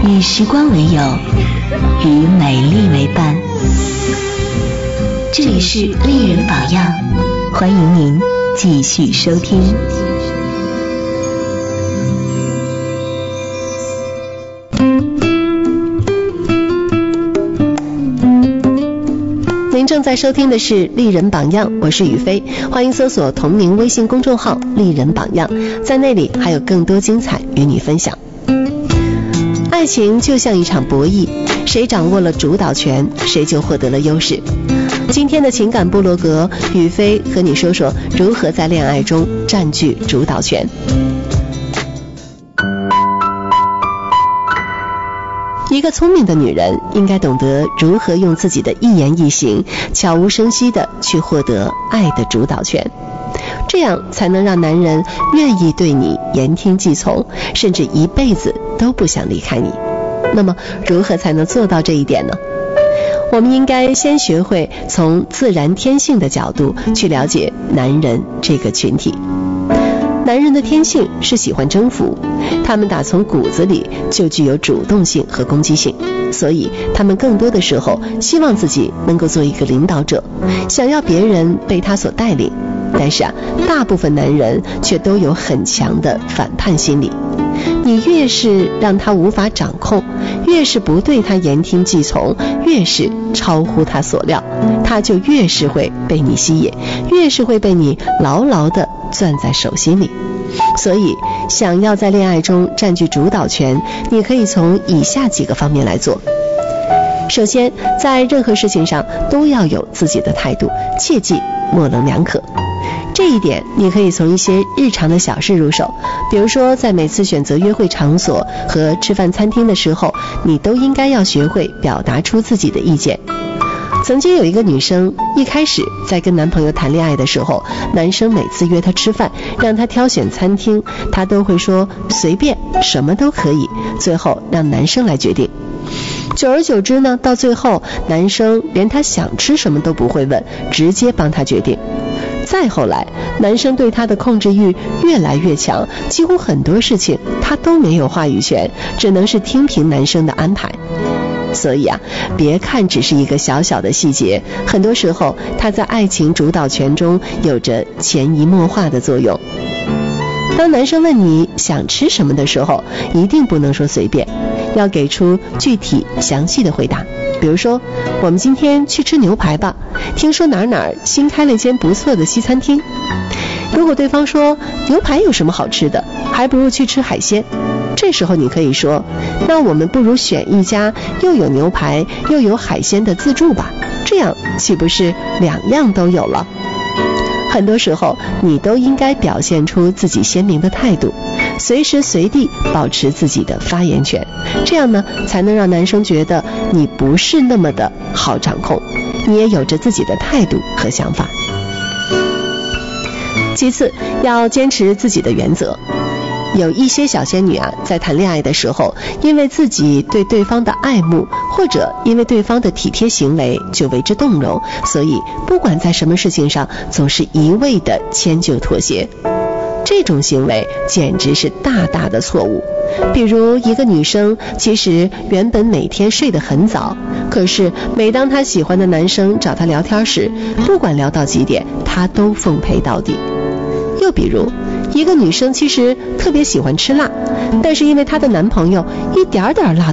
与时光为友，与美丽为伴。这里是丽人榜样，欢迎您继续收听。 您正在收听的是丽人榜样，我是雨飞，欢迎搜索同名微信公众号丽人榜样，在那里还有更多精彩与你分享。爱情就像一场博弈，谁掌握了主导权，谁就获得了优势。今天的情感部落格，雨飞和你说说如何在恋爱中占据主导权。一个聪明的女人应该懂得如何用自己的一言一行悄无声息地去获得爱的主导权，这样才能让男人愿意对你言听计从，甚至一辈子都不想离开你。那么如何才能做到这一点呢？我们应该先学会从自然天性的角度去了解男人这个群体。男人的天性是喜欢征服，他们打从骨子里就具有主动性和攻击性，所以他们更多的时候希望自己能够做一个领导者，想要别人被他所带领。但是大部分男人却都有很强的反叛心理，你越是让他无法掌控，越是不对他言听计从，越是超乎他所料，他就越是会被你吸引，越是会被你牢牢地攥在手心里。所以想要在恋爱中占据主导权，你可以从以下几个方面来做。首先，在任何事情上都要有自己的态度，切记模棱两可。这一点你可以从一些日常的小事入手，比如说在每次选择约会场所和吃饭餐厅的时候，你都应该要学会表达出自己的意见。曾经有一个女生，一开始在跟男朋友谈恋爱的时候，男生每次约她吃饭，让她挑选餐厅，她都会说随便，什么都可以，最后让男生来决定。久而久之呢，到最后男生连她想吃什么都不会问，直接帮她决定。再后来，男生对她的控制欲越来越强，几乎很多事情她都没有话语权，只能是听凭男生的安排。所以别看只是一个小小的细节，很多时候它在爱情主导权中有着潜移默化的作用。当男生问你想吃什么的时候，一定不能说随便，要给出具体详细的回答。比如说，我们今天去吃牛排吧，听说哪儿新开了一间不错的西餐厅。如果对方说牛排有什么好吃的，还不如去吃海鲜，这时候你可以说，那我们不如选一家又有牛排又有海鲜的自助吧，这样岂不是两样都有了？很多时候你都应该表现出自己鲜明的态度，随时随地保持自己的发言权，这样呢才能让男生觉得你不是那么的好掌控，你也有着自己的态度和想法。其次，要坚持自己的原则。有一些小仙女在谈恋爱的时候，因为自己对对方的爱慕，或者因为对方的体贴行为就为之动容，所以不管在什么事情上总是一味的迁就妥协。这种行为简直是大大的错误。比如一个女生其实原本每天睡得很早，可是每当她喜欢的男生找她聊天时，不管聊到几点，她都奉陪到底。又比如一个女生其实特别喜欢吃辣，但是因为她的男朋友一点辣